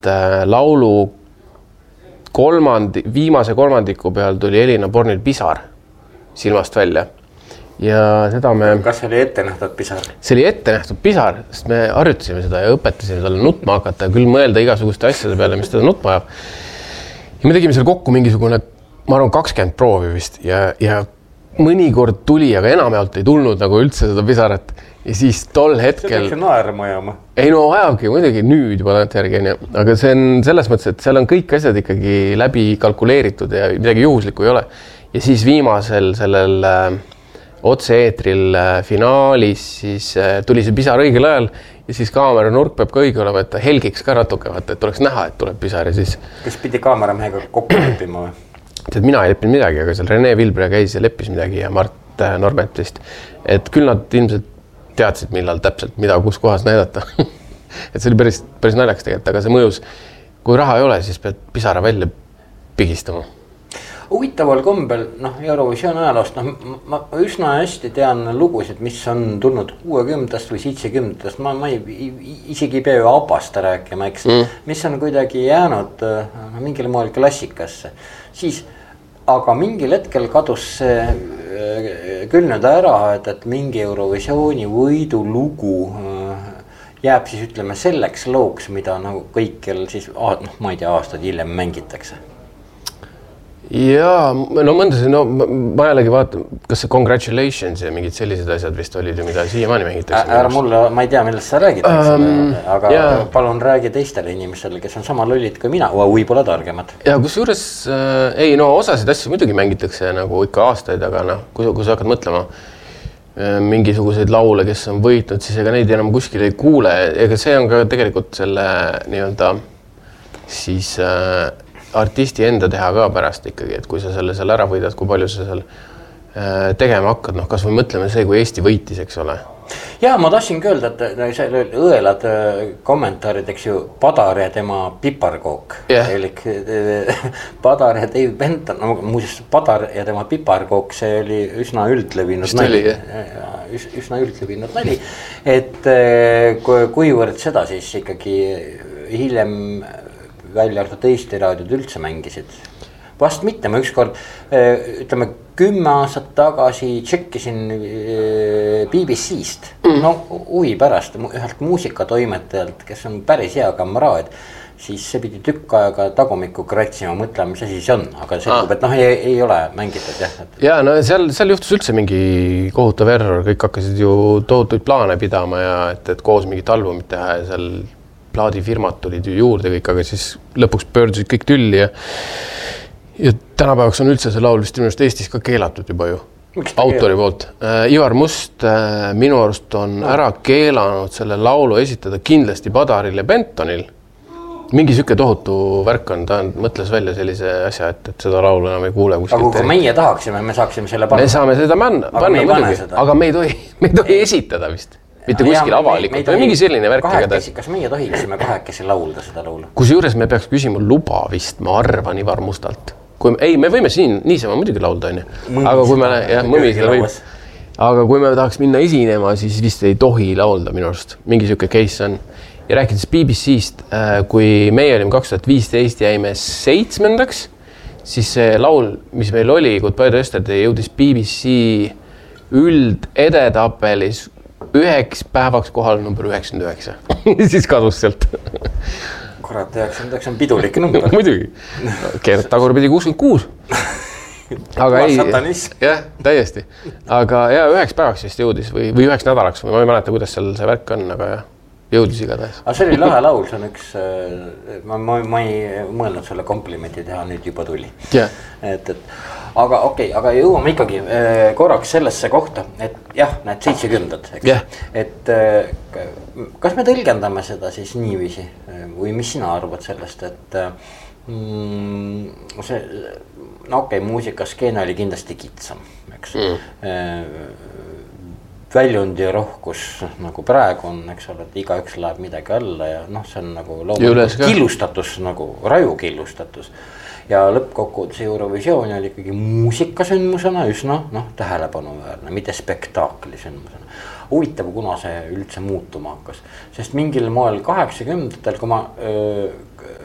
laulu viimase kolmandiku peal tuli Elina Bornil pisar silmast välja. Ja seda me... Kas see oli ette nähtud pisar? See oli ette nähtud pisar, sest me harjutasime seda ja õpetasime talle nutma hakata ja küll mõelda igasuguste asjade peale, mis teda nutma ajab. Ja me tegime seal kokku mingisugune, ma arvan, 20 proovi vist ja mõnikord tuli, aga enamjaolt ei tulnud nagu üldse seda pisarat. Ja siis tol hetkel... See peaks naerma ajama. Ei no ajabki, muidugi nüüd juba tagantjärgi, aga see on selles mõttes, et seal on kõik asjad ikkagi läbi kalkuleeritud ja midagi juhuslikku ei ole. Ja siis viimasel sellel otse-eetril finaalis siis tuli see pisar õigel ajal ja siis kaamera nurk peab ka õige olema, et ta helgiks ka natuke, et oleks näha, et tuleb pisar ja siis... Kas pidi kaameramehega kokku leppima või? Tead, mina ei leppinud midagi, aga seal Rene Vilbre käis ja leppis midagi ja Mart Norbent vist. Et küll nad ilmselt teadsid, millal täpselt mida kus kohas näidata. Et see oli päris naljakas tegelikult, aga see mõjus, kui raha ei ole, siis pead pisara välja pigistama. Huvitaval kombel, Eurovisioon ajaloost, ma üsna hästi tean lugusid, mis on tulnud 60-st või 70-st, ma isegi ei pea ju Abasta rääkima, eks, mis on kuidagi jäänud mingil moel klassikasse. Siis, aga mingil hetkel kadus see küll nüüd ära, et mingi Eurovisiooni võidu lugu jääb siis ütleme selleks looks, mida nagu kõikjal siis, ma ei tea, aastad hiljem mängitakse. Jaa, mõndasid, ma jällegi vaatan, kas see Congratulations ja mingid sellised asjad vist olid ju, mida siiamaani mängitakse. Ära mulle, ma ei tea, millest sa räägid, aga palun räägi teistele inimestele, kes on sama lollid kui mina, võibolla targemad. Ja kus juures, osasid asju muidugi mängitakse nagu ikka aastaid, aga kui sa hakkad mõtlema mingisuguseid laule, kes on võitnud, siis ega neid enam kuskil ei kuule. Ega see on ka tegelikult selle nii-öelda siis... artisti enda teha ka pärast ikkagi, et kui sa selle seal ära võidad, kui palju sa seal tegema hakkad, kas või mõtleme see, kui Eesti võitis, eks ole. Jaa, ma tahtsin öelda, et seal õelad kommentaarid, eks ju, Padar ja tema piparkook. Elik Padar ja Dave Benton, muuseas Padar ja tema piparkook, see oli üsna üldlevinud nali. Üsna üldlevinud nali, et kuivõrd seda siis ikkagi hiljem välja arvatud Eesti raadiod üldse mängisid. Vast mitte, ma ükskord, ütleme 10 aastat tagasi tšekkisin BBC-st, huvi pärast, ühelt muusikatoimetajalt, kes on päris hea kamraad, siis see pidi tükk aega tagumikku kratsima, mõtlema, mis asi see on, aga selgub, et ei ole mängitud. Ja seal juhtus üldse mingi kohutav error, kõik hakkasid ju tohutuid plaane pidama ja et koos mingit albumit teha ja seal plaadifirmad tulid ju juurde kõik, aga siis lõpuks pöördusid kõik tülli ja tänapäevaks on üldse see laul vist Eestis ka keelatud juba ju. Autori poolt. Ivar Must minu arust on ära keelanud selle laulu esitada kindlasti Padaril ja Bentonil. Mingi süke tohutu värk on, ta mõtles välja sellise asja, et seda laulu enam ei kuule kuskilt. Aga kui meie tahaksime, me saaksime selle panna. Me saame seda panna muidugi, aga me ei tohi esitada vist. Mitte kuskil avalikult, või mingi selline värk. Kas meie tohiksime kahekesi laulda seda laulu? Kus juures me peaks küsima luba vist, ma arvan Ivar Mustalt. Me võime siin niisama muidugi laulda, aga kui me tahaks minna esinema, siis vist ei tohi laulda minu arust. Mingi süke case on. Ja rääkides BBC-st, kui meie olime 2015 jäime 7. siis see laul, mis meil oli, Goodbye to Yesterday, jõudis BBC üldedetabelis 9 päevaks kohal number 99. Siis kadus sealt. Kurat, 99 on pidulik number. Muidugi. Keerad tagurpidi 66. Aga jah, täiesti. Aga 9 päevaks vist jõudis või 9 nädalaks. Ma ei mäleta, kuidas seal see värk on, aga jõudis igatahes. Aga see oli lahe laul, see on üks... Ma ei mõelnud selle komplimenti teha, nüüd juba tuli. Aga aga jõuame ikkagi korraks sellesse kohta, et jah, need 70-dad, eks. Et kas me tõlgendame seda siis niiviisi või mis sina arvad sellest, et muusikaskeene oli kindlasti kitsam, eks. Väljundi rohkus nagu praegu on, eks ole, et igaüks läheb midagi alla ja see on nagu loomulikult killustatus, nagu raju killustatus. Ja lõppkokkuvõttes Eurovisioon oli ikkagi muusikasündmusena üsna tähelepanuväärne, mitte spektaaklisündmusena. Huvitav, kuna see üldse muutuma hakkas, sest mingil moel 80-ndatel, kui ma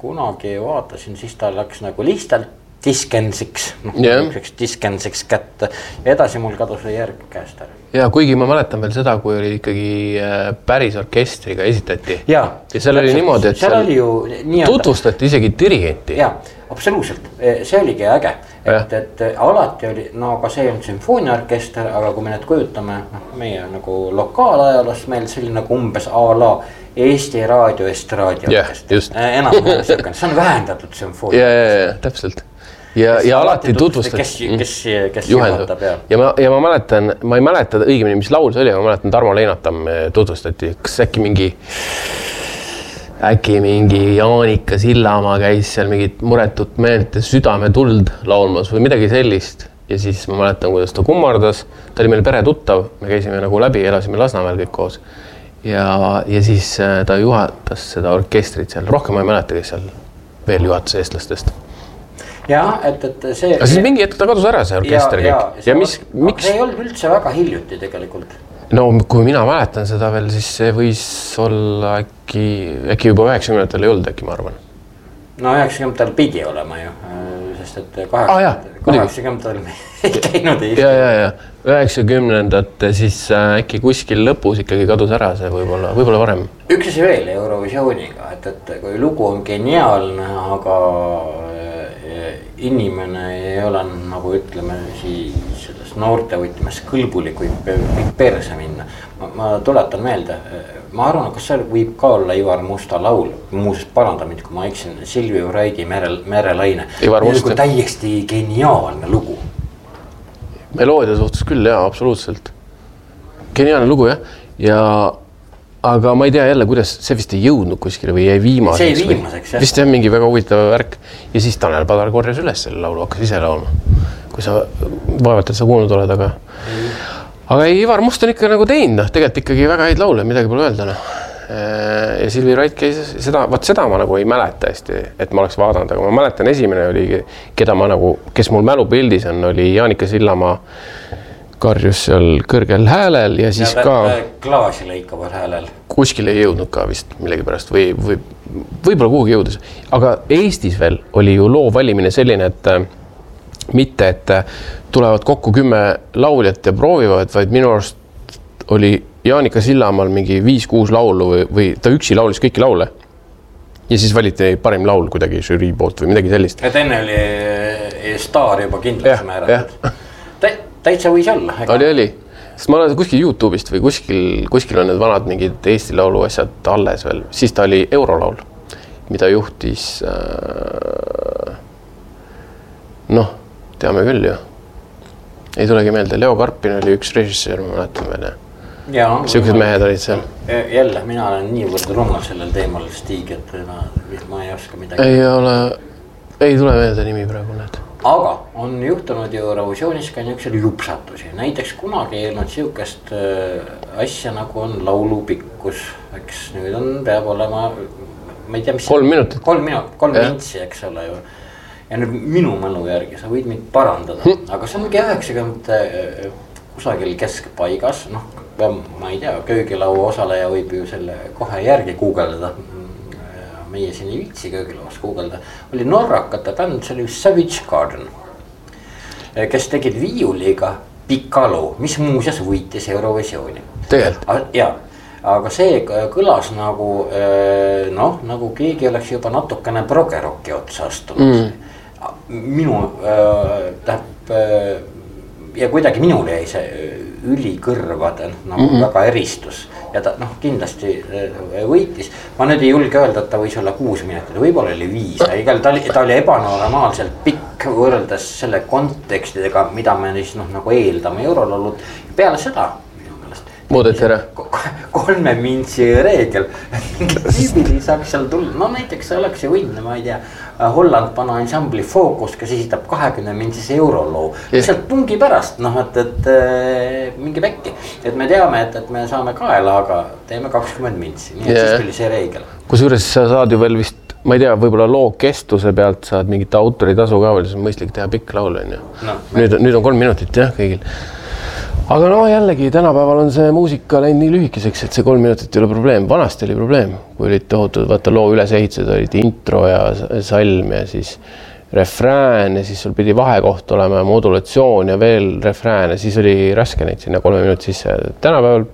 kunagi vaatasin, siis ta läks nagu lihtsalt diskensiks kätte ja edasi mul kadus järg käest ära. Ja kuigi ma mäletan veel seda, kui oli ikkagi päris orkestriga esitati. Ja seal oli niimoodi, et seal tutvustati isegi dirigenti. Ja, absoluutselt. See oligi äge. Et alati oli, no aga see on sümfooniaorkester, aga kui me need kujutame, meie nagu lokaalajalos meil selline nagu umbes a la Eesti raadio estraadiorkester. Enam see on vähendatud sümfoonia. Ja, täpselt. Ja alati tutvustati. Kes juhatab, ja ma mäletan, ma ei mäleta õigemini, mis laul see oli, ma mäletan Tarmo Leinatam tutvustati, kas äkki mingi Jaanika Sillamaa käis seal mingit muretut meelt südame tuld laulmas või midagi sellist. Ja siis ma mäletan, kuidas ta kummardas, ta oli meil peretuttav, me käisime nagu läbi, elasime Lasnamäel kõik koos. Ja siis ta juhatas seda orkestrit seal, rohkem ma ei mäleta, kes seal veel juhatas eestlastest. Ja, et see... Aga siis mingi hetk ta kadus ära see orkester kõik. Ja miks? See ei olnud üldse väga hiljuti tegelikult. No kui mina mäletan seda veel, siis see võis olla äkki juba 90-ndatel ei olnud äkki, ma arvan. No 90-ndatel pidi olema ju, sest et 80-ndatel me ei käinud Eesti. Ja 90-ndate siis äkki kuskil lõpus ikkagi kadus ära see võib-olla varem. Üks asi veel Eurovisiooniga, et kui lugu on geniaalne, aga inimene ei ole nagu ütleme siis selles noorte võtmes kõlbulik võib perse minna. Ma tuletan meelde, ma arvan, kas see võib ka olla Ivar Musta laul, muuseas parandamid, kui ma eksin, Silvi Uraidi Merelaine. Täiesti geniaalne lugu. Meloodia suhtes küll, jah, absoluutselt. Geniaalne lugu, jah. Aga ma ei tea jälle, kuidas see vist ei jõudnud kuskile või jäi viimaseks. See viimaseks, jah. Vist on mingi väga huvitav värk. Ja siis Tanel Padar korjas üles selle laulu, hakkas ise laulma. Kui sa vaevalt, et sa kuulnud oled, aga... Aga Ivar Must on ikka nagu teinud, tegelikult ikkagi väga häid laule, midagi pole öelda. Ja Silvi Rait käis seda, seda ma nagu ei mäleta hästi, et ma oleks vaadanud, aga ma mäletan esimene oli, keda ma nagu, kes mul mälupildis on, oli Jaanika Sillamaa karjus seal kõrgel häälel ja siis ka... Klaasi lõikaval häälel. Kuskil ei jõudnud ka vist millegi pärast või võib-olla kuhugi jõudes. Aga Eestis veel oli ju loo valimine selline, et mitte, et tulevad kokku 10 lauljat ja proovivad, vaid minu arust oli Jaanika Sillamaal mingi 5-6 laulu või ta üksi laulis kõiki laule. Ja siis valiti parim laul kuidagi žürii poolt või midagi sellist. Et enne oli staar juba kindlasti määratud. Täitsa võis olla. Oli. Sest ma olen kuskil YouTube'ist või kuskil on need vanad mingid Eesti laulu asjad alles veel. Siis ta oli Eurolaul, mida juhtis, teame küll ju. Ei tulegi meelde, Leo Karpin oli üks režissöör, ma mäletan veel. Siuksed mehed olid seal. Jälle, mina olen niivõrd rumal sellel teemal Stig, et ma ei oska midagi. Ei tule meelde nimi praegu need. Aga on juhtunud ju Eurovisioonis ka niisugused lupsatusi. Näiteks kunagi ei olnud siukest asja nagu on laulu pikkus. Eks nüüd peab olema, ma ei tea, mis... 3 minutit. 3 mintsi, eks ole ju. Ja nüüd minu mälu järgi, sa võid mind parandada. Aga see ongi 90 kusagil keskpaigas. Ma ei tea, köögilau osaleja võib ju selle kohe järgi guugeldada. Meie siin ei viitsi köögilauas guugelda, oli norrakate bänd, see oli Savage Garden, kes tegid viiuliga pika loo, mis muuseas võitis Eurovisiooni. Tegelikult? Ja, aga see kõlas nagu, nagu keegi oleks juba natukene progerocki otsa astunud. Minu, ja kuidagi minul jäi see ülikõrvade nagu väga eristus ja ta kindlasti võitis. Ma nüüd ei julge öelda, et ta võis olla 6 minutit, võib-olla oli 5. Ta oli ebanormaalselt pikk võrreldes selle kontekstidega, mida me siis nagu eeldame Eurolaulud. Peale seda muudeti ära 3 mintsi reegel, mingi tüübili saaks seal tulla. Näiteks oleks ju võinud, ma ei tea, Holland pana ansambli Focus, kes esitab 20 mintsis Euroloo. Sealt pungi pärast, et mingi päkki. Et me teame, et me saame kaela, aga teeme 20 mintsi. Nii et siis tuli see reegel. Kusjuures sa saad ju veel vist, ma ei tea, võib-olla loo kestuse pealt saad mingit autoritasu ka veel, see on mõistlik teha pikk laul. Nüüd on 3 minutit jah kõigil. aga no jällegi tänapäeval on see muusika läinud nii lühikeseks, et see 3 minutit ei ole probleem. Vanasti oli probleem, kui olid tohutud, vaata loo ülesehitused, olid intro ja salm ja siis refrään ja siis sul pidi vahekoht olema modulatsioon ja veel refrään ja siis oli raske neid sinna 3 minutit sisse. Tänapäeval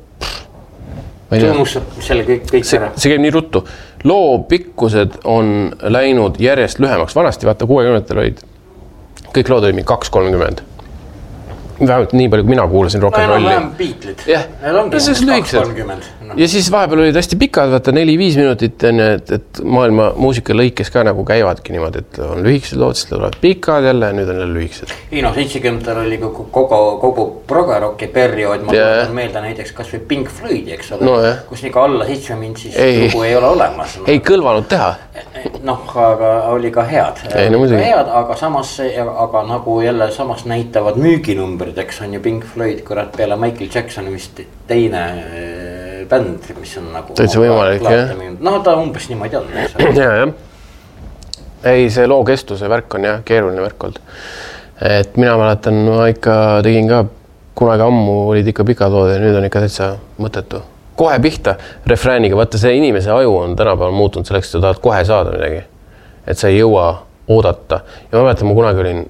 selle kõik ära. See käib nii ruttu. Loo pikkused on läinud järjest lühemaks. Vanasti vaata 60-ndatel olid, kõik lood olid 2-30. Vähemalt nii palju, kui mina kuulasin rock'n'rolli. Vähem Beatleid. Need ongi 2-30. Ja siis vahepeal olid hästi pikad, vaata 4-5 minutit, et maailma muusika lõikes ka nagu käivadki niimoodi, et on lühikesed lood, siis tulevad pikad jälle ja nüüd on jälle lühikesed. 70-ndal oli kogu progerocki periood, ma tuletan meelde näiteks kas või Pink Floydi, eks ole, kus nii ka alla 7 mind siis lugu ei ole olemas. Ei kõlvanud teha. Aga oli ka head. Aga samas, aga nagu jälle samas näitavad müüginumbrid, eks on ju Pink Floyd, kurat peale Michael Jacksoni vist teine bänd, mis on nagu täitsa võimalik, jah? No ta umbes niimoodi on. Jah. Ei, see loo kestuse värk on jah, keeruline värk olnud. Et mina mäletan, ma ikka tegin ka kunagi ammu, olid ikka pikad lood ja nüüd on ikka täitsa mõttetu. Kohe pihta refrääniga, vaata see inimese aju on tänapäeval muutunud selleks, et sa tahad kohe saada midagi. Et sa ei jõua oodata. Ja ma mäletan, ma kunagi olin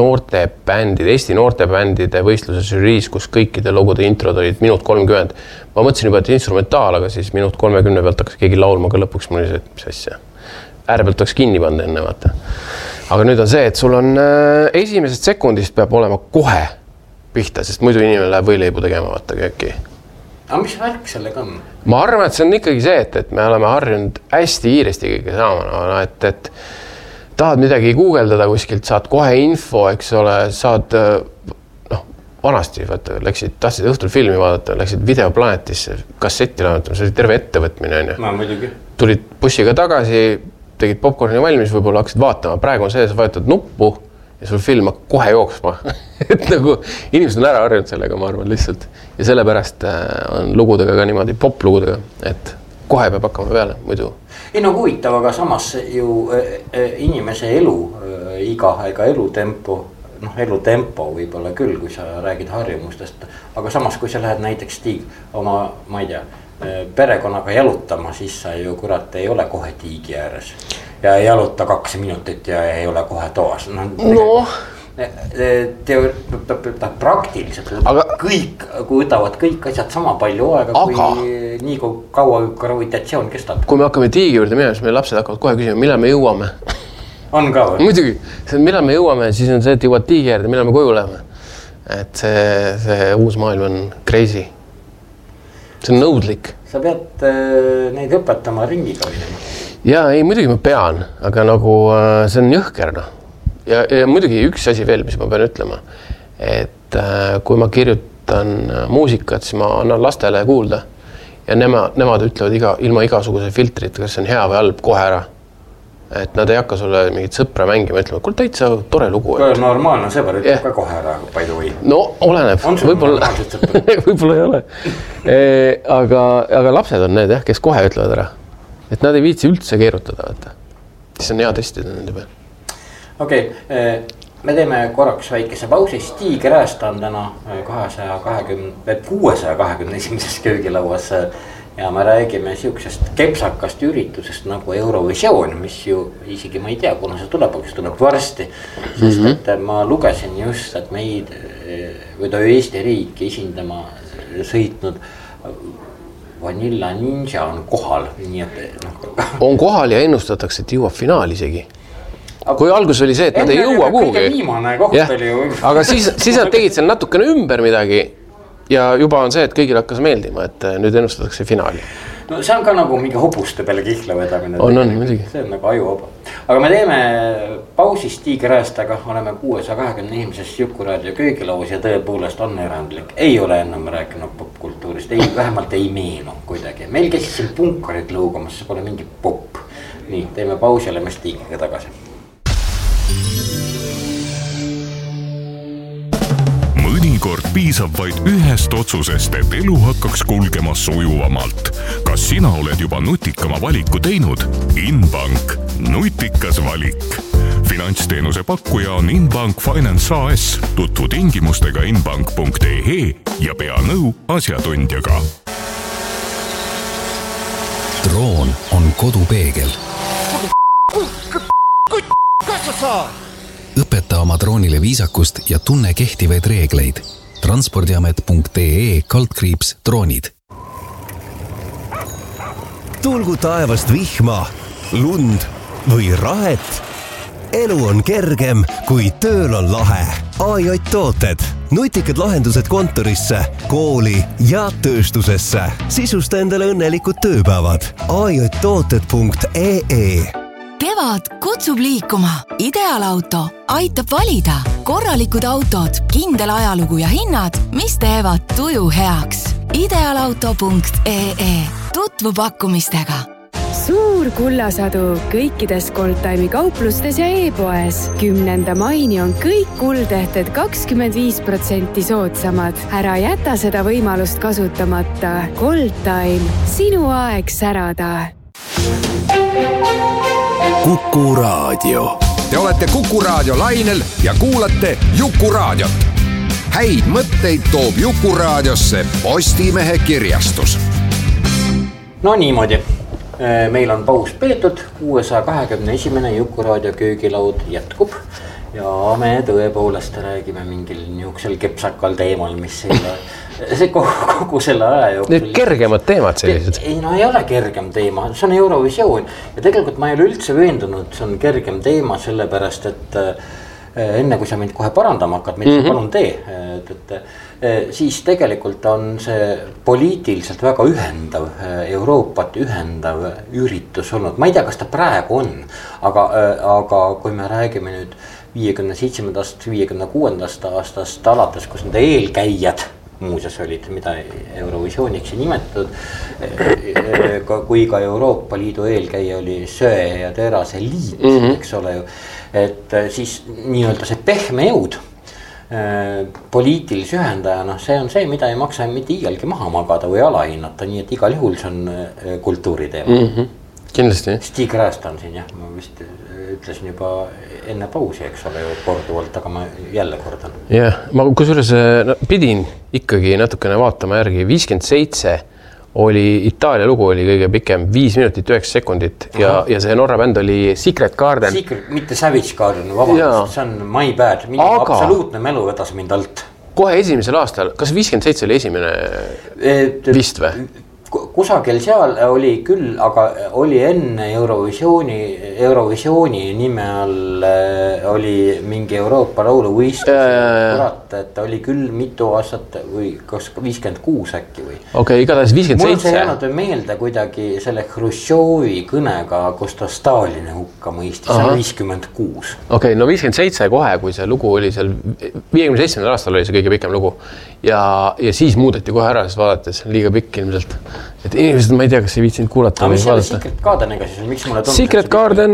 Eesti noortebändide võistluse žüriis, kus kõikide logude introd olid minut 30. Ma mõtlesin juba, et instrumentaal, aga siis minut 30 pealt hakkas keegi laulma, aga lõpuks mul oli see, mis asja. Äärepealt oleks kinni pannud enne, vaata. Aga nüüd on see, et sul on esimesest sekundist peab olema kohe pihta, sest muidu inimene läheb võileibu tegema, vaata kööki. Aga mis värk sellega on? Ma arvan, et see on ikkagi see, et me oleme harjunud hästi kiiresti kõige saama, et tahad midagi guugeldada kuskilt, saad kohe info, eks ole, saad, vanasti, vaata, tahtsid õhtul filmi vaadata, läksid Videoplanetisse, kassetti laenutama, see oli terve ettevõtmine, on ju. Ma muidugi. Tulid bussiga tagasi, tegid popcorni valmis, võib-olla hakkasid vaatama, praegu on see, sa vajutad nuppu ja sul film hakkab kohe jooksma. Et nagu inimesed on ära harjunud sellega, ma arvan, lihtsalt. Ja sellepärast on lugudega ka niimoodi, poplugudega, et kohe peab hakkama peale, muidu. Ei no huvitav, aga samas ju inimese elu iga ega elutempo võib-olla küll, kui sa räägid harjumustest, aga samas, kui sa lähed näiteks oma, ma ei tea, perekonnaga jalutama, siis sa ju kurat ei ole kohe tiigi ääres ja jaluta 2 minutit ja ei ole kohe toas. Praktiliselt kõik, kui võtavad kõik asjad sama palju aega, kui nii kaua gravitatsioon kestab. Kui me hakkame tiigi juurde minema, siis meie lapsed hakkavad kohe küsima, millal me jõuame. On ka või? Muidugi, millal me jõuame, siis on see, et jõuad tiigi äärde, millal me koju läheme. Et see uus maailm on crazy. See on nõudlik. Sa pead neid õpetama ringiga minema. Ja ei, muidugi ma pean, aga nagu see on jõhkerna. Ja muidugi üks asi veel, mis ma pean ütlema, et kui ma kirjutan muusikat, siis ma annan lastele kuulda ja nemad ütlevad ilma igasuguse filtrit, kas see on hea või halb kohe ära. Et nad ei hakka sulle mingit sõpra mängima, ütlema, kuule täitsa tore lugu. Normaalne sõber ütleb ka kohe ära, by the way. No oleneb, võib-olla ei ole. Aga lapsed on need, kes kohe ütlevad ära. Et nad ei viitsi üldse keerutada, vaata. Siis on hea testida nende peal. Okei, me teeme korraks väikese pausi. Stig Rääst on täna 621. köögilauas ja me räägime siuksest kepsakast üritusest nagu Eurovisioon, mis ju isegi ma ei tea, kuna see tuleb, aga see tuleb varsti. Sest et ma lugesin just, et meid või Eesti riiki esindama sõitnud Vanilla Ninja on kohal. Nii et, on kohal ja ennustatakse, et jõuab finaal isegi. Kui algus oli see, et nad ei jõua kuhugi. Aga siis nad tegid seal natukene ümber midagi ja juba on see, et kõigil hakkas meeldima, et nüüd ennustatakse finaali. No see on ka nagu mingi hobuste peale kihla vedamine. On, muidugi. See on nagu ajuoba. Aga me teeme pausi Stig Räästaga, oleme 621. Jukuraadio köögilauas ja tõepoolest on erandlik. Ei ole ennem rääkinud popkultuurist, vähemalt ei meenu kuidagi. Meil käis siin punkarid lõugamas, see pole mingi pop. Nii, teeme pausi, oleme Stigiga tagasi. Mõnikord piisab vaid ühest otsusest, et elu hakkaks kulgema sujuvamalt. Kas sina oled juba nutikama valiku teinud? Inbank. Nutikas valik. finantsteenuse pakkuja on Inbank Finance AS. Tutvu tingimustega inbank.ee ja pea nõu asjatundjaga. Droon on kodupeegel. Õpeta oma droonile viisakust ja tunne kehtivaid reegleid. Transpordiamet.ee/droonid. Tulgu taevast vihma, lund või rahet. Elu on kergem, kui tööl on lahe. AJ Tooted. Nutikad lahendused kontorisse, kooli ja tööstusesse. Sisusta endale õnnelikud tööpäevad. ajtooted.ee. Kevad kutsub liikuma. Ideaalauto aitab valida. Korralikud autod, kindel ajalugu ja hinnad, mis teevad tuju heaks. Ideaalauto.ee. Tutvu pakkumistega. Suur kullasadu kõikides Goldtime'i kauplustes ja e-poes. 10. maini on kõik kuldehted 25% soodsamad. Ära jäta seda võimalust kasutamata. Goldtime. Sinu aeg särada. Kuku Raadio. Te olete Kuku Raadio lainel ja kuulate Juku Raadiot. Häid mõtteid toob Juku Raadiosse Postimehe kirjastus. No niimoodi. Meil on paus peetud, 621. Juku Raadio köögilaud jätkub ja me tõepoolest räägime mingil niuksel kepsakal teemal, mis see kogu selle aja jooksul. Need kergemad teemad sellised? Ei, no ei ole kergem teema, see on Eurovisioon ja tegelikult ma ei ole üldse veendunud, see on kergem teema sellepärast, et enne kui sa mind kohe parandama hakkad, mida sa palun tee, siis tegelikult on see poliitiliselt väga ühendav, Euroopat ühendav üritus olnud. Ma ei tea, kas ta praegu on, aga kui me räägime nüüd 57. 56. aastast alates, kus nende eelkäijad muuseas olid, mida Eurovisiooniks ei nimetatud, kui ka Euroopa Liidu eelkäija oli söe ja terase liit, eks ole ju, et siis nii-öelda see pehme jõud, poliitilise ühendaja, see on see, mida ei maksa mitte iialgi maha magada või alahinnata, nii et igal juhul see on kultuuriteema. Kindlasti. Stig Räst on siin, jah, ma vist ütlesin juba enne pausi, eks ole ju korduvalt, aga ma jälle kordan. Jah, ma kusjuures pidin ikkagi natukene vaatama järgi, 57 oli, Itaalia lugu oli kõige pikem, 5 minutit 9 sekundit ja see Norra bänd oli Secret Garden. Mitte Savage Garden, vabandust, see on my bad, minu absoluutne mälu vedas mind alt. Kohe esimesel aastal, kas 57 oli esimene vist või? Kusagil seal oli küll, aga oli enne Eurovisiooni nime all oli mingi Euroopa laulu võistlus, et oli küll mitu aastat või kas 56 äkki või. Okei, igatahes 57. Mul on see jäänud meelde kuidagi selle Hruštšovi kõnega, kus ta Stalini hukka mõistis, see on 56. Okei, no 57 kohe, kui see lugu oli seal, 57. aastal oli see kõige pikem lugu ja siis muudeti kohe ära, sest vaadates liiga pikk ilmselt. Et inimesed, ma ei tea, kas ei viitsinud kuulata või vaadata. Mis Secret Gardeniga siis, miks mulle tundus? Secret Garden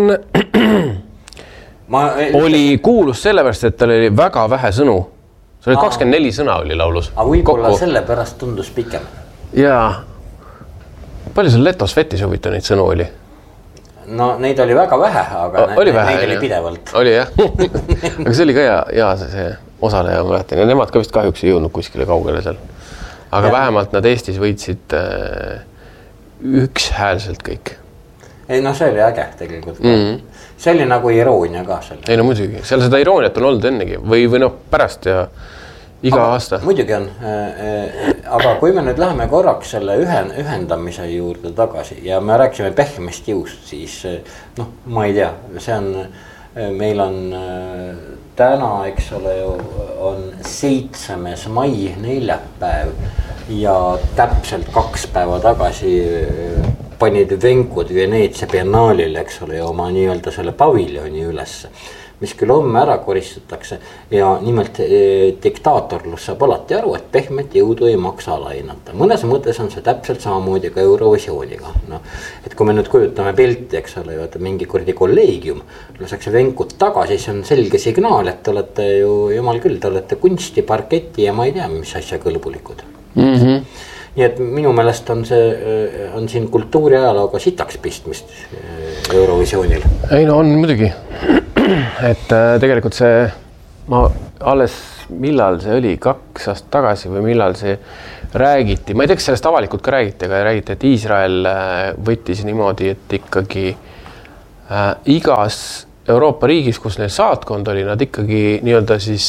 oli kuulus sellepärast, et tal oli väga vähe sõnu. See oli 24 sõna oli laulus. Aga võib-olla sellepärast tundus pikem. Jaa. Palju seal Letos Vetis huvitav neid sõnu oli? No neid oli väga vähe, aga neid oli pidevalt. Oli jah. Aga see oli ka hea see osaleja, ma mäletan. Ja nemad ka vist kahjuks ei jõudnud kuskile kaugele seal. Aga vähemalt nad Eestis võitsid ükshäälselt kõik. Ei, no see oli äge tegelikult. See oli nagu iroonia ka seal. Ei, no muidugi. Seal seda irooniat on olnud ennegi või pärast ja iga aasta. Muidugi on. Aga kui me nüüd läheme korraks selle ühendamise juurde tagasi ja me rääksime pehmest jõust, siis ma ei tea, see on, meil on täna, eks ole ju, on 7. mai neljapäev ja täpselt 2 päeva tagasi panid Venkud Veneetsia biennaalil, eks ole, oma nii-öelda selle paviljoni ülesse, mis küll homme ära koristatakse ja nimelt diktaatorlus saab alati aru, et pehmet jõudu ei maksa alahinnata. Mõnes mõttes on see täpselt samamoodi ka Eurovisiooniga. Et kui me nüüd kujutame pilti, eks ole, et mingi kuradi kolleegium, lastakse Venkud tagasi, see on selge signaal, et te olete ju, jumal küll, te olete kunsti, parketi ja ma ei tea, mis asja kõlbulikud. Nii et minu meelest on siin kultuuri ajalooga sitaks pistmist Eurovisioonil. Ei no on muidugi. et tegelikult see, ma alles, millal see oli, 2 aastat tagasi või millal see räägiti, ma ei tea, kas sellest avalikult ka räägiti, aga räägiti, et Iisrael võttis niimoodi, et ikkagi igas Euroopa riigis, kus neil saatkond oli, nad ikkagi nii-öelda siis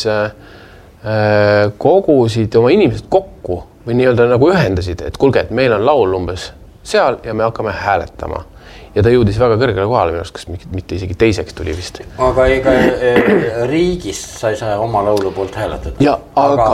kogusid oma inimesed kokku või nii-öelda nagu ühendasid, et kuulge, et meil on laul umbes seal ja me hakkame hääletama. Ja ta jõudis väga kõrgele kohale minu arust, kas mitte isegi teiseks tuli vist. Aga ega riigist sa ei saa oma laulu poolt hääletada. Ja, aga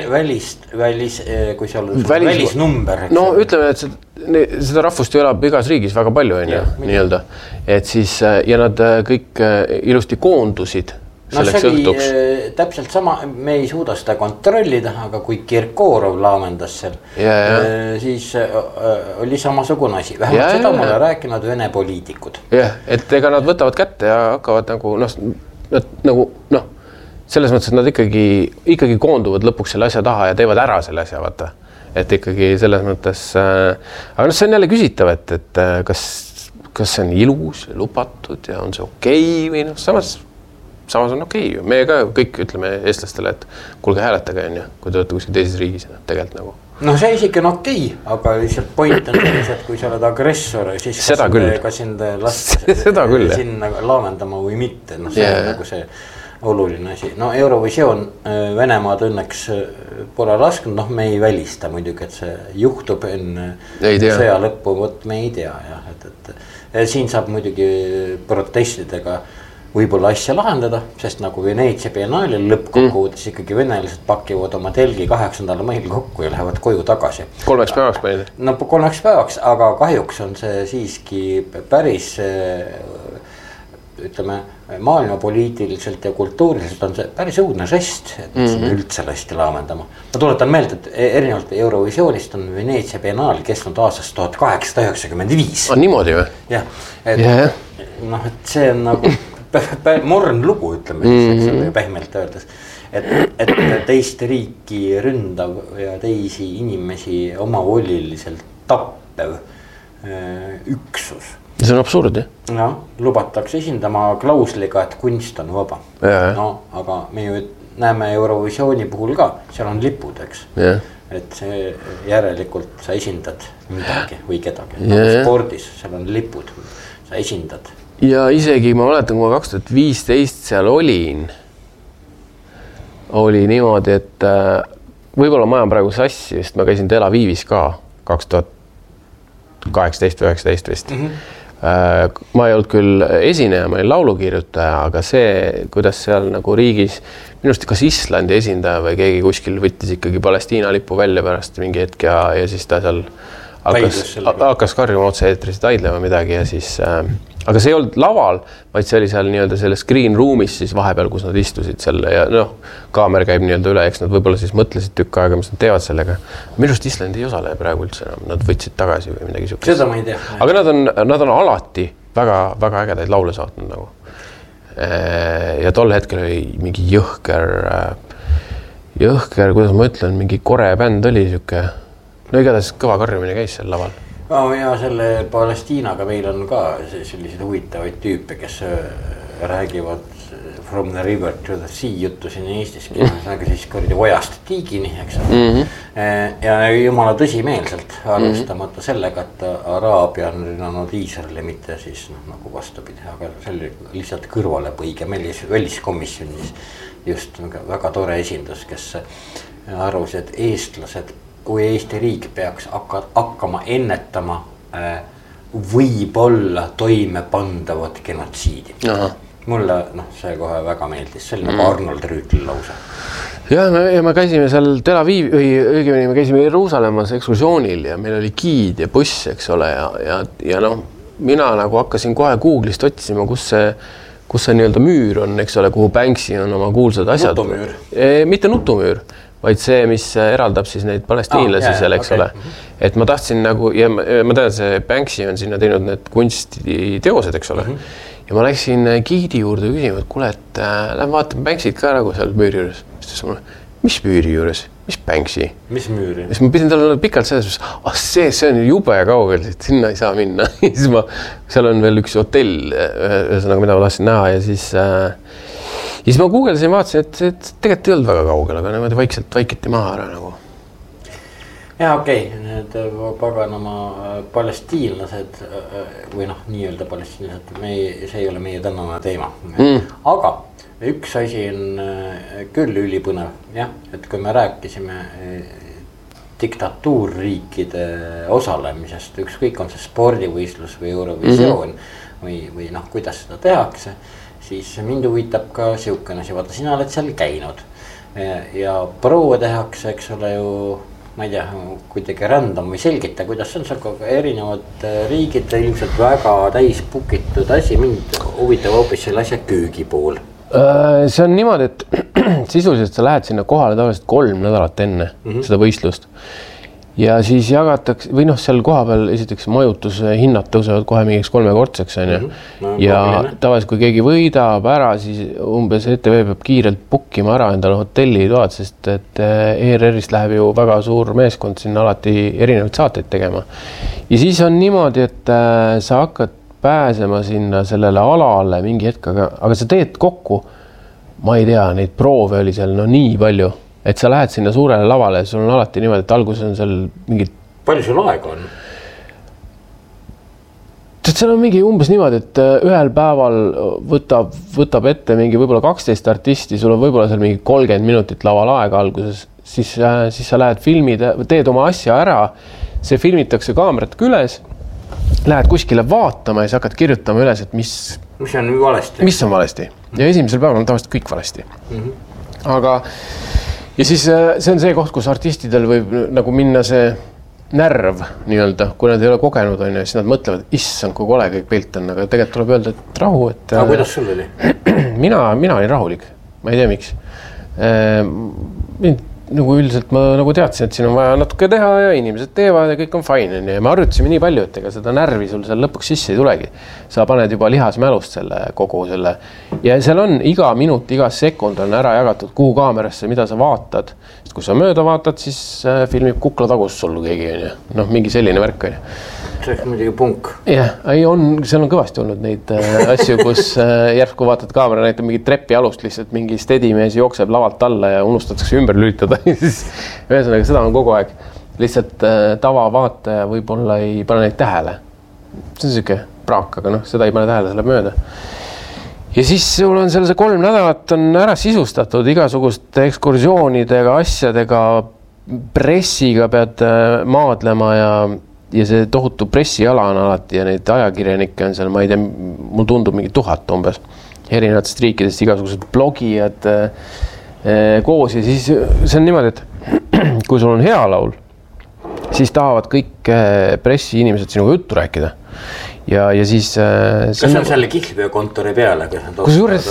kui seal on välisnumber. No ütleme, et seda rahvust ju elab igas riigis väga palju, nii-öelda. Et siis, ja nad kõik ilusti koondusid selleks õhtuks. Täpselt sama, me ei suuda seda kontrollida, aga kui Kirkorov laamendas seal, siis oli samasugune asi. Vähemalt seda mulle rääkinud Vene poliitikud. Jah, et ega nad võtavad kätte ja hakkavad nagu, selles mõttes, et nad ikkagi koonduvad lõpuks selle asja taha ja teevad ära selle asja, vaata. Et ikkagi selles mõttes, aga see on jälle küsitav, et kas see on ilus, lubatud ja on see okei või samas on okei. Me ka kõik ütleme eestlastele, et kuulge hääletage, kui te olete kuskil teises riigis, tegelikult nagu. No see isegi on okei, aga lihtsalt point on selles, et kui sa oled agressor, siis kas sind lasta sinna laamendama või mitte. See on nagu see oluline asi. No Eurovisioon Venemaad õnneks pole lasknud, me ei välista muidugi, et see juhtub enne sõja lõppu, me ei tea. Siin saab muidugi protestidega võib-olla asja lahendada, sest nagu Veneetsia biennaalil lõppkokkuvõttes ikkagi venelased pakivad oma telgi 8. mail kokku ja lähevad koju tagasi. 3 päevaks panid? No 3 päevaks, aga kahjuks on see siiski päris, ütleme, maailmapoliitiliselt ja kultuuriliselt on see päris õudne žest, et üldse lasti laamendama. Ma tuletan meelde, et erinevalt Eurovisioonist on Veneetsia biennaal kestnud aastast 1895. On niimoodi või? Jah, et see on nagu morn lugu, ütleme siis, pehmelt öeldes, et teist riiki ründav ja teisi inimesi omavoliliselt tappev üksus. See on absurd, jah? No, lubatakse esindama klausliga, et kunst on vaba. No, aga me ju näeme Eurovisiooni puhul ka, seal on lipud, eks. Et see järelikult sa esindad midagi või kedagi. Spordis, seal on lipud, sa esindad. Ja isegi ma mäletan, kui ma 2015 seal oli niimoodi, et võib-olla ma ajan praegu sassi, sest ma käisin Tel Avivis ka 2018 või 19 vist. Ma ei olnud küll esineja, ma olin laulukirjutaja, aga see, kuidas seal nagu riigis, minust kas Islandi esindaja või keegi kuskil võttis ikkagi Palestiina lipu välja pärast mingi hetk ja siis ta seal hakkas karjuma otse eetrisid aidlema midagi ja siis aga see ei olnud laval, vaid see oli seal nii-öelda selles green room'is siis vahepeal, kus nad istusid selle ja kaamer käib nii-öelda üle, eks nad võib-olla siis mõtlesid tükk aega, mis nad teevad sellega. Minust Islandi ei osale praegu üldse enam, nad võtsid tagasi või midagi sihukest. Seda ma ei tea. Aga nad on alati väga, väga ägedaid laule saatnud nagu. Ja tol hetkel oli mingi jõhker, kuidas ma ütlen, mingi kore bänd oli sihuke. No igatahes kõva karjumine käis seal laval. Ja selle Palestiinaga meil on ka selliseid huvitavaid tüüpe, kes räägivad from the river to the sea juttu siin Eestiski. Aga siis kordi ojast tiigini, eks. Ja jumala tõsimeelselt alustamata sellega, et Araabia on rünnanud Iisraeli, mitte siis nagu vastupidi. Aga see oli lihtsalt kõrvalepõige väliskomisjonis just väga tore esindus, kes arvas, et eestlased kui Eesti riik peaks hakkama ennetama võib-olla toime pandavat genotsiidi. Mulle see kohe väga meeldis, see oli nagu Arnold Rüütli lause. Ja me käisime seal Tel Aviv, õigemini me käisime Jeruusalemmas ekskursioonil ja meil oli giid ja buss, eks ole, ja mina nagu hakkasin kohe Google'ist otsima, kus see nii-öelda müür on, eks ole, kuhu Banksy on oma kuulsad asjad. Nutumüür? Mitte nutumüür, vaid see, mis eraldab siis neid palestiinlasi seal, eks ole. Et ma tahtsin nagu, ja ma tean, see Banksy on sinna teinud need kunstiteosed, eks ole. Ja ma läksin giidi juurde küsima, et kuule, et lähen vaatame Banksyt ka nagu seal müüri juures. Mis müüri juures? mis Banksy? Mis müüri? Siis ma pidin talle pikalt selles, see on jube kaugel, sinna ei saa minna. Siis seal on veel üks hotell, ühesõnaga, mida ma tahtsin näha ja siis ma googlesin ja vaatasin, et tegelikult ei olnud väga kaugel, aga niimoodi vaikiti maha ära nagu. Ja okei, need paganama palestiinlased või nii-öelda palestiinlased, see ei ole meie tänane teema. Aga üks asi on küll ülipõnev, jah, et kui me rääkisime diktatuurriikide osalemisest, ükskõik on see spordivõistlus või Eurovisioon või kuidas seda tehakse, siis mind huvitab ka siukene asi, vaata, sina oled seal käinud ja proove tehakse, eks ole ju, ma ei tea, kuidagi random või selgita, kuidas see on seal erinevad riigid ilmselt väga täis pukitud asi, mind huvitab hoopis selle asja köögi pool. See on niimoodi, et sisuliselt sa lähed sinna kohale tavaliselt 3 nädalat enne seda võistlust ja siis jagatakse või seal koha peal esiteks majutuse hinnad tõusevad kohe mingiks 3-kordseks ja tavaliselt kui keegi võidab ära, siis umbes ETV peab kiirelt bookima ära endale hotellitoad, sest et ERR-ist läheb ju väga suur meeskond sinna alati erinevaid saateid tegema ja siis on niimoodi, et sa hakkad pääsema sinna sellele alale mingi hetk, aga sa teed kokku, ma ei tea, neid proove oli seal nii palju, et sa lähed sinna suurele lavale ja sul on alati niimoodi, et alguses on seal mingid... Palju sul aega on? Seal on mingi umbes niimoodi, et ühel päeval võtab ette mingi võib-olla 12 artisti, sul on võib-olla seal mingi 30 minutit laval aega alguses, siis sa lähed teed oma asja ära, see filmitakse kaameratega üles, lähed kuskile vaatama ja sa hakkad kirjutama üles, et mis on valesti. Mis on valesti. Ja esimesel päeval on tavaliselt kõik valesti. Aga ja siis see on see koht, kus artistidel võib nagu minna see närv nii-öelda, kui nad ei ole kogenud, siis nad mõtlevad, issand, kui kole kõik pilt on, aga tegelikult tuleb öelda, et rahu. Aga kuidas sul oli? Mina olin rahulik, ma ei tea miks. Nagu üldiselt ma nagu teadsin, et siin on vaja natuke teha ja inimesed teevad ja kõik on fine. Ja me arvutasime nii palju, et ega seda närvi sul seal lõpuks sisse ei tulegi. Sa paned juba lihasmälust kogu selle. Ja seal on iga minut, iga sekund on ära jagatud kuhu kaamerasse, mida sa vaatad. Sest kui sa mööda vaatad, siis filmib kukla tagus sul keegi. Mingi selline värk on. See on muidugi punk. Jah, seal on kõvasti olnud neid asju, kus järsku vaatad kaamera näitab mingi trepi alust, lihtsalt mingi stedimees jookseb lavalt alla ja unustatakse ümber lülitada. Ühesõnaga, seda on kogu aeg. Lihtsalt tavavaataja võib-olla ei pane neid tähele. See on siuke praak, aga seda ei pane tähele, see läheb mööda. Ja siis sul on seal see 3 nädalat on ära sisustatud igasuguste ekskursioonidega, asjadega, pressiga pead maadlema ja see tohutu pressiala on alati ja neid ajakirjanikke on seal, ma ei tea, mul tundub mingi 1000 umbes erinevatest riikidest, igasugused blogijad koos ja siis see on niimoodi, et kui sul on hea laul, siis tahavad kõik pressiinimesed sinuga juttu rääkida. Ja siis... Kas on selle kihlveokontori peale? Kusjuures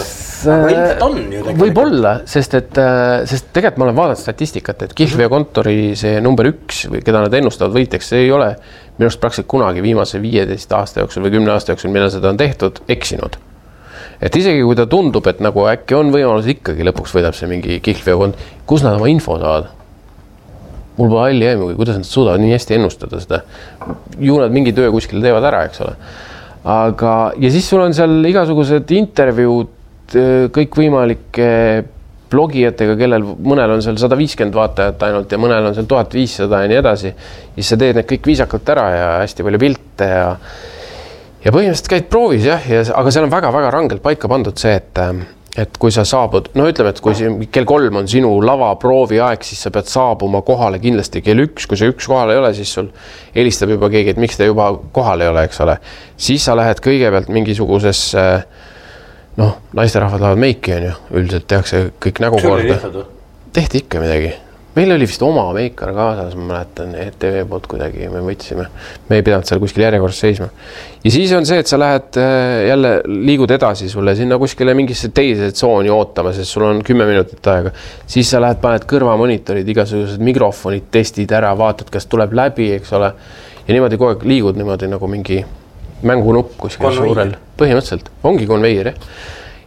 võib olla, sest tegelikult ma olen vaadanud statistikat, et kihlveokontori see number 1, või keda nad ennustavad võiteks, see ei ole minu arust praktiliselt kunagi viimase 15 aasta jooksul või 10 aasta jooksul, millal seda on tehtud, eksinud. Et isegi kui ta tundub, et nagu äkki on võimalus ikkagi lõpuks võidab see mingi kihlveokond, kus nad oma info saavad? Mul pole halli aimugi, kuidas nad suudavad nii hästi ennustada seda. Ju nad mingi töö kuskil teevad ära, eks ole. Aga, ja siis sul on seal igasugused intervjuud kõik võimalike blogijatega, kellel mõnel on seal 150 vaatajat ainult ja mõnel on seal 1500 ja nii edasi. Siis sa teed need kõik viisakalt ära ja hästi palju pilte ja põhimõtteliselt käid proovis, jah, aga seal on väga-väga rangelt paika pandud see, et kui sa saabud, ütleme, et kui kell 3 on sinu lava proovi aeg, siis sa pead saabuma kohale kindlasti kell 1, kui see 1 kohal ei ole, siis sul helistab juba keegi, et miks te juba kohal ei ole, eks ole. Siis sa lähed kõigepealt mingisugusesse, naisterahvad lähevad meiki on ju, üldiselt tehakse kõik nägu korda. Tehti ikka midagi. Meil oli vist oma meikar kaasas, ma mäletan, ETV poolt kuidagi me võtsime. Me ei pidanud seal kuskil järjekorras seisma. Ja siis on see, et sa lähed jälle liigud edasi sulle sinna kuskile mingisse teise tsooni ootama, sest sul on 10 minutit aega. Siis sa lähed, paned kõrvamonitorid, igasugused mikrofonid, testid ära, vaatad, kas tuleb läbi, eks ole. Ja niimoodi kogu aeg liigud niimoodi nagu mingi mängunupp kuskil suurel. Põhimõtteliselt, ongi konveir, jah.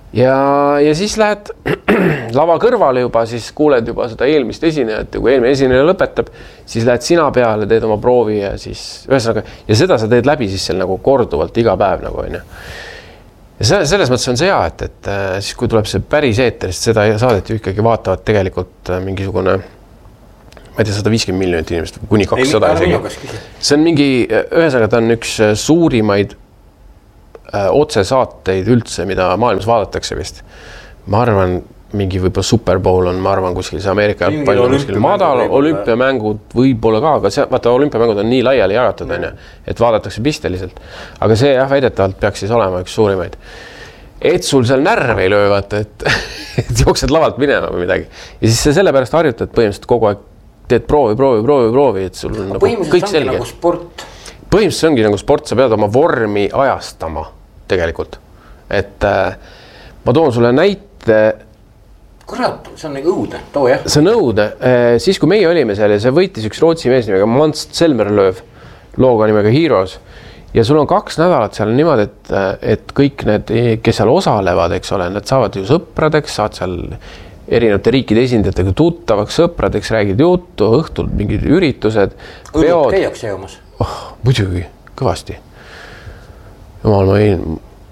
ja siis lähed lava kõrvale juba, siis kuuled juba seda eelmist esinejat ja kui eelmine esineja lõpetab, siis lähed sina peale, teed oma proovi ja siis ühesõnaga, ja seda sa teed läbi siis seal nagu korduvalt iga päev nagu on ju. Ja selles mõttes on see hea, et siis kui tuleb see päris eeterist, seda saadet ju ikkagi vaatavad tegelikult mingisugune, ma ei tea, 150 miljonit inimest, kuni 200 isegi. See on mingi, ühesõnaga ta on üks suurimaid otsesaateid üldse, mida maailmas vaadatakse vist. Ma arvan, mingi võib-olla Super Bowl on, ma arvan, kuskil see Ameerika jalgpall on kuskil madal, olümpiamängud võib-olla ka, aga vaata, olümpiamängud on nii laiali jagatud, et vaadatakse pisteliselt. Aga see jah, väidetavalt peaks siis olema üks suurimaid. Et sul seal närve ei löö, vaata, et jooksed lavalt minema või midagi. Ja siis sellepärast harjutad põhimõtteliselt kogu aeg, teed proovi, et sul on nagu kõik selge. Nagu sport. Põhimõtteliselt ongi nagu sport, sa pead oma vormi ajastama tegelikult. Et ma toon sulle näite. Kurat, see on nagu õude, too jah. See on õude. Siis kui meie olime seal ja see võitis üks Rootsi mees nimega Mans Zelmerlöw looga nimega Heroes. Ja sul on 2 nädalat seal niimoodi, et kõik need, kes seal osalevad, eks ole, nad saavad ju sõpradeks, saad seal erinevate riikide esindajatega tuttavaks, sõpradeks, räägid juttu, õhtul mingid üritused. Õlut käiakse jõumas? Muidugi, kõvasti. Jumal, ma võin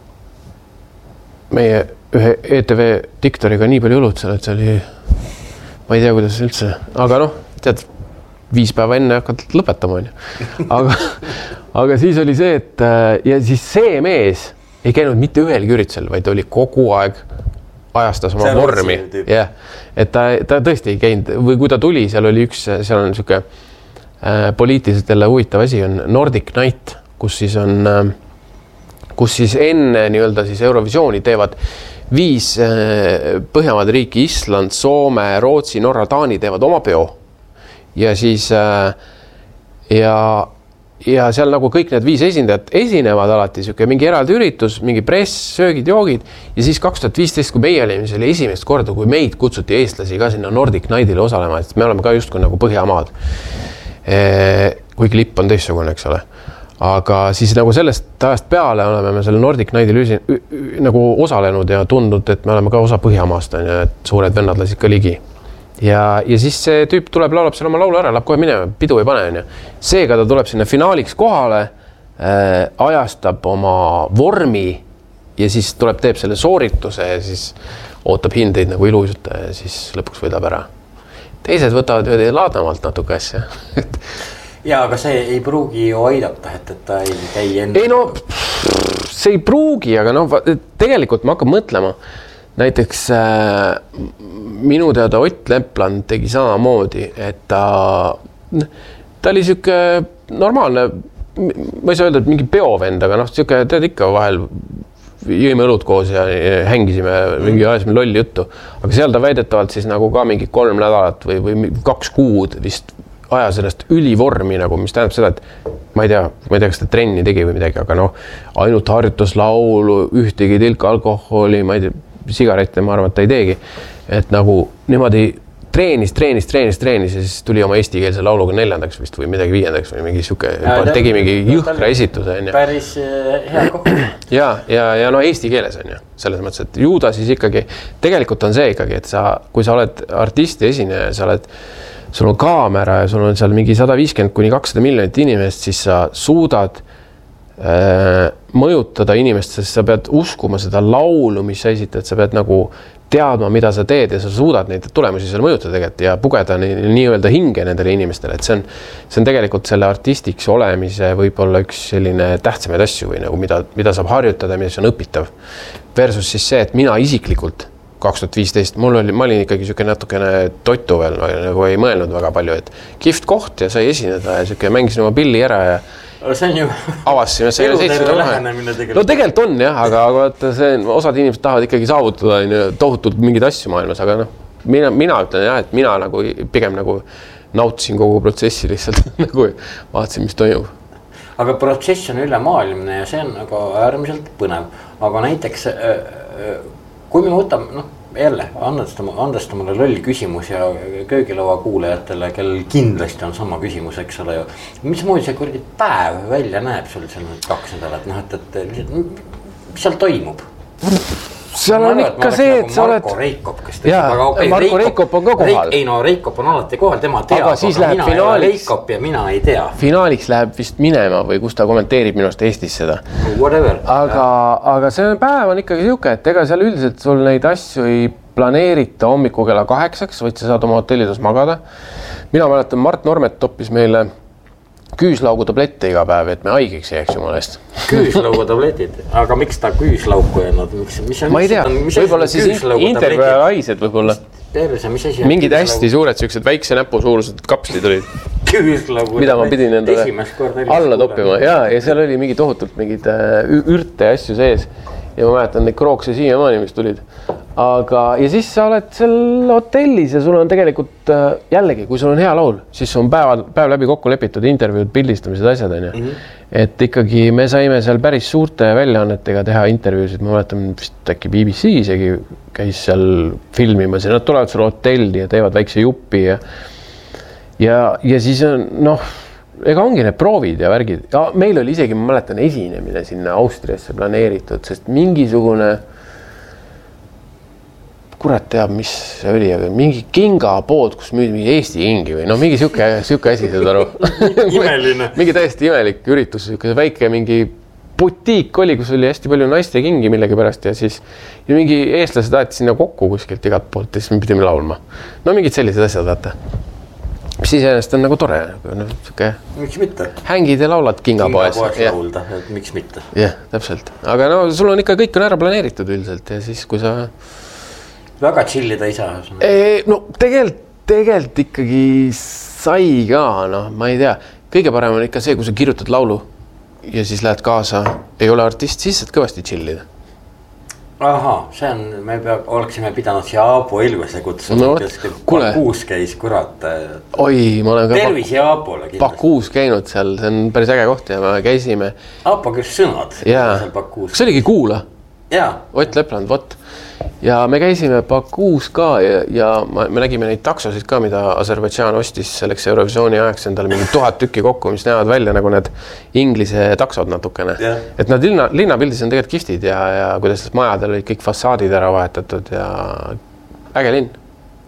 meie ühe ETV diktoriga nii palju õlut seal, et see oli, ma ei tea, kuidas üldse, aga noh, tead, 5 päeva enne hakkad lõpetama, on ju. Aga siis oli see, et ja siis see mees ei käinud mitte ühelgi üritusel, vaid oli kogu aeg ajastas oma vormi. Yeah. Et ta tõesti ei käinud, või kui ta tuli, seal oli üks, seal on niisugune poliitiliselt jälle huvitav asi, on Nordic Night, kus siis enne nii-öelda siis Eurovisiooni teevad 5 Põhjamaade riiki, Island, Soome, Rootsi, Norra, Taani teevad oma peo. Ja siis ja seal nagu kõik need 5 esindajat esinevad alati mingi eraldi üritus, mingi press, söögid, joogid ja siis 2015, kui meie olime, see oli esimest korda, kui meid kutsuti eestlasi ka sinna Nordic Nightile osalema, et me oleme ka justkui nagu Põhjamaad. Kuigi lipp on teistsugune, eks ole. Aga siis nagu sellest ajast peale oleme me selle Nordic Nightil nagu osalenud ja tundnud, et me oleme ka osa Põhjamaast, et suured vennad lasid ka ligi. Ja siis see tüüp tuleb, laulab seal oma laulu ära, läheb kohe minema, pidu ei pane. Seega ta tuleb sinna finaaliks kohale, ajastab oma vormi ja siis tuleb, teeb selle soorituse ja siis ootab hindeid nagu ilujuta ja siis lõpuks võidab ära. Teised võtavad ju laadamalt natuke asja. Ja, aga see ei pruugi ju aidata, et ta ei käi enne. Ei no, see ei pruugi, aga no, tegelikult ma hakkan mõtlema. Näiteks minu teada Ott Lepland tegi samamoodi, et ta oli siuke normaalne, ma ei saa öelda, et mingi peovend, aga noh, siuke, tead ikka vahel jõime õlut koos ja hängisime, mingi ajasime lolli juttu. Aga seal ta väidetavalt siis nagu ka mingi 3 nädalat või 2 kuud vist ajas ennast ülivormi nagu, mis tähendab seda, et ma ei tea, kas ta trenni tegi või midagi, aga noh, ainult harjutuslaulu, ühtegi tilka alkoholi, ma ei tea, sigarette, ma arvan, et ta ei teegi. Et nagu niimoodi treenis ja siis tuli oma eestikeelse lauluga 4. vist või midagi 5. või mingi siuke, tegi mingi jõhkra esituse. Päris hea koht. Ja no eesti keeles on ju, selles mõttes, et ju ta siis ikkagi, tegelikult on see ikkagi, et kui sa oled artisti esineja, sul on kaamera ja sul on seal mingi 150 kuni 200 miljonit inimest, siis sa suudad mõjutada inimest, sest sa pead uskuma seda laulu, mis sa esitad, sa pead nagu teadma, mida sa teed ja sa suudad neid tulemusi seal mõjutada tegelikult ja pugeda nii-öelda hinge nendele inimestele, et see on tegelikult selle artistiks olemise võib-olla üks selline tähtsamaid asju või nagu mida saab harjutada, mis on õpitav. Versus siis see, et mina isiklikult 2015, ma olin ikkagi siuke natukene toitu veel, nagu ei mõelnud väga palju, et kihvt koht ja sai esineda ja siuke mängisin oma pilli ära ja see on ju avasime, lähenemine tegelikult. No tegelikult on jah, aga osad inimesed tahavad ikkagi saavutada tohutult mingeid asju maailmas, aga noh, mina ütlen jah, et mina nagu pigem nagu nautisin kogu protsessi lihtsalt nagu vaatasin, mis toimub. Aga protsess on ülemaailmne ja see on nagu äärmiselt põnev, aga näiteks kui me võtame, jälle andesta mulle loll küsimus ja köögilõua kuulajatele, kellel kindlasti on sama küsimus, eks ole ju. Mismoodi see kuradi päev välja näeb sul seal 2 nädalat, et mis seal toimub? seal on ikka see, et sa oled... Marko Reikop, kes Marko Reikop on ka kohal. Ei no Reikop on alati kohal, tema teab, aga läheb mina ei ole Reikop ja mina ei tea. Finaaliks läheb vist minema või kus ta kommenteerib minust Eestis seda. Whatever. Aga see päev on ikkagi siuke, et ega seal üldiselt sul neid asju ei planeerita hommiku kella 8, vaid sa saad oma hotellides magada. Mina mäletan, Mart Normet toppis meile küüslaugu tablette iga päev, et me haigeks jääks jumala eest. Küüslaugu tabletid, aga miks ta küüslauku jäänud? Ma ei tea, võib-olla siis intervjuaised võib-olla. Mingid hästi suured siuksed väikse näpu suurused kapslid olid. Küüslaugu mida ma pidin endale alla toppima. Ja seal oli mingi tohutult mingid ürte ja asju sees. Ja ma mäletan neid krookse siiamaani, mis tulid. Aga, ja siis sa oled seal hotellis ja sul on tegelikult jällegi, kui sul on hea laul, siis on päev läbi kokku lepitud intervjuud, pildistamised, asjad on ju. Et ikkagi me saime seal päris suurte väljaannetega teha intervjuusid, ma mäletan vist äkki BBC isegi käis seal filmimas ja nad tulevad seal hotelli ja teevad väikse juppi ja siis on, ega ongi need proovid ja värgid. Ja meil oli isegi, ma mäletan, esinemine sinna Austriasse planeeritud, sest mingisugune kurat teab, mis see oli, aga mingi kingapood, kus müüdi mingi Eesti kingi või mingi siuke asi, saad aru. Imeline. Mingi täiesti imelik üritus, väike mingi butiik oli, kus oli hästi palju naiste kingi millegi pärast ja siis mingi eestlased aeti sinna kokku kuskilt igalt poolt ja siis me pidime laulma. Mingid sellised asjad, vaata. Mis siis ennast on nagu tore. Miks mitte? Hängid ja laulad kingapoes. Laulda, et miks mitte? Jah, täpselt. Aga sul on ikka kõik on ära planeeritud üldiselt ja siis, kui sa... Väga chillida ei saa. Tegelikult ikkagi sai ka, ma ei tea. Kõige parem on ikka see, kui sa kirjutad laulu ja siis lähed kaasa, ei ole artist, siis saad kõvasti chillida. Aha, see on, me oleksime pidanud siia Aapo Ilvese kutsuma, kes Bakuus käis, kurat. Oi, ma olen ka tervis Aapole kindlasti. Bakuus käinud seal, see on päris äge koht ja me käisime. Aapo kes sõnad. Kas oligi Kuula? Ott Lepland, vot. Ja me käisime Bakuus ka ja me nägime neid taksosid ka, mida Aserbaidžaan ostis selleks Eurovisiooni ajaks endale mingi 1000 tükki kokku, mis näevad välja nagu need inglise taksod natukene. Et nad linnapildis on tegelikult kihvtid ja kuidas majadel olid kõik fassaadid ära vahetatud ja äge linn.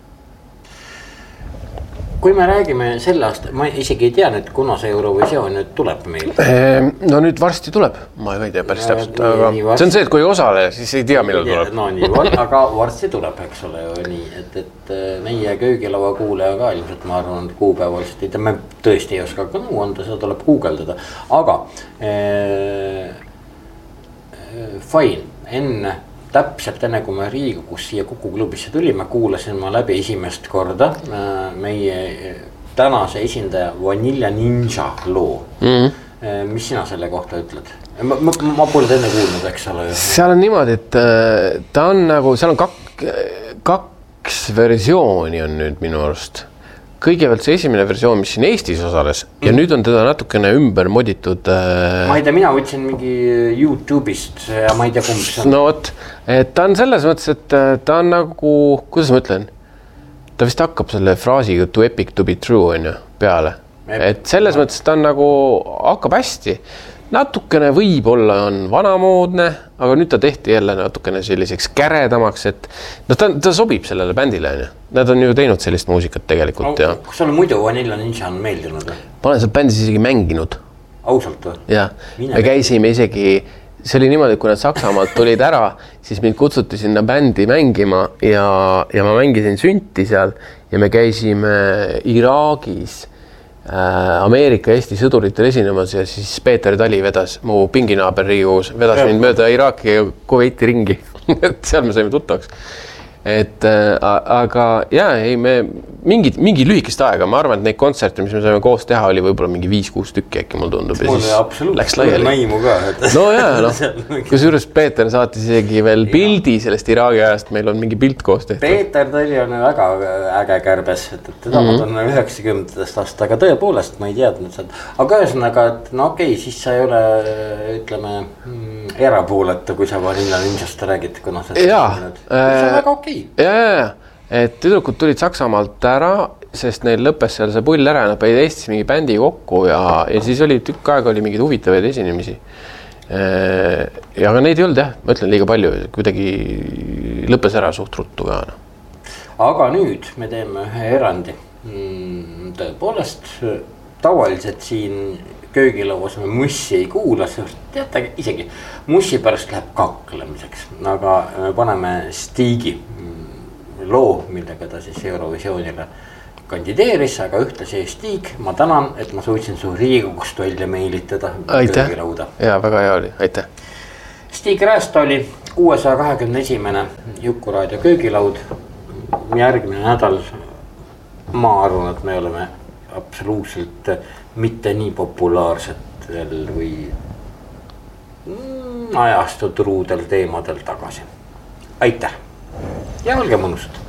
Kui me räägime selle aasta, ma isegi ei tea nüüd, kuna see Eurovisioon nüüd tuleb meil. No nüüd varsti tuleb, ma ei tea päris täpselt, aga see on see, et kui osale, siis ei tea, millal tuleb. No nii, aga varsti tuleb, eks ole ju nii, et meie köögilaua kuuleja ka ilmselt, ma arvan, et kuupäevaliselt ei tea, me tõesti ei oska ka nõu anda, seda tuleb guugeldada, aga fine, täpselt enne, kui me Riigikogus siia Kuku klubisse tulime, kuulasin ma läbi esimest korda meie tänase esindaja Vanilla Ninja loo. Mis sina selle kohta ütled? Ma polnud enne kuulnud, eks ole. Seal on niimoodi, et ta on nagu, seal on kaks versiooni on nüüd minu arust. Kõigepealt see esimene versioon, mis siin Eestis osales ja nüüd on teda natukene ümber moditud. Ma ei tea, mina võtsin mingi YouTube'ist ja ma ei tea kumb see on. No vot, et ta on selles mõttes, et ta on nagu, kuidas ma ütlen, ta vist hakkab selle fraasiga too epic to be true on ju peale. Et selles mõttes ta on nagu, hakkab hästi. Natukene võib-olla on vanamoodne, aga nüüd ta tehti jälle natukene selliseks käredamaks, et ta sobib sellele bändile. Nad on ju teinud sellist muusikat tegelikult. Kas sulle muidu Vanilla Ninja on meeldinud? Ma olen seal bändis isegi mänginud. Ausalt või? Jah, me käisime isegi, see oli niimoodi, kui nad Saksamaalt tulid ära, siis mind kutsuti sinna bändi mängima ja ma mängisin Sünti seal ja me käisime Iraagis Ameerika Eesti sõduritel esinemas ja siis Peeter Tali vedas, mu pinginaaber Riigikogus, vedas mind mööda Iraaki ja Kuveiti ringi. Seal me saime tuttavaks. Aga me mingi lühikest aega, ma arvan, et neid kontserte, mis me saime koos teha, oli võib-olla mingi 5-6 tükki äkki mul tundub. Mul oli absoluutselt naimu ka. Kus juures Peeter saatis isegi veel pildi sellest Iraagi ajast, meil on mingi pilt koos tehtud. Peeter Tali on väga äge kärbes, et teda ma on 90. aastaga tõepoolest, ma ei teadnud seda. Aga ühesõnaga, et okei, siis sa ei ole, ütleme, erapooleta, kui sa Vanilla Ninjast räägid, kuna see on väga okei. Et tüdrukud tulid Saksamaalt ära, sest neil lõppes seal see pull ära ja nad päid Eestis mingi bändi kokku ja siis oli tükk aega oli mingid huvitavaid esinemisi. Ja aga neid ei olnud jah, ma ütlen liiga palju, kuidagi lõppes ära suht ruttu ka. Aga nüüd me teeme ühe erandi. Tõepoolest, tavaliselt siin köögilauas me mussi ei kuula, teate isegi mussi pärast läheb kaklemiseks, aga me paneme Stigi loo, millega ta siis Eurovisioonile kandideeris, aga ühtlasi Stig, ma tänan, et ma suutsin su Riigikogust välja meilitada. Aitäh, ja väga hea oli, aitäh. Stig Räästa oli 621. Juku Raadio köögilaud. Järgmine nädal ma arvan, et me oleme absoluutselt mitte nii populaarsetel või ajastud ruudel teemadel tagasi. Aitäh ja olge mõnusad.